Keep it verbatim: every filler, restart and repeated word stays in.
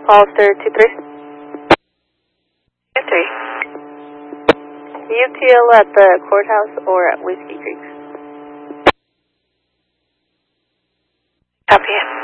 Hollister two three. two three. U T L at the courthouse or at Whiskey Creek? Copy.